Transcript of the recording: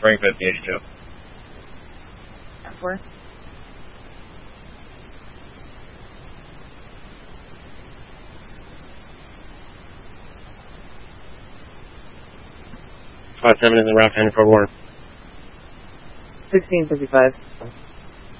Frank 5082. 4. Five 7 is in route 10 for Warren. 1655.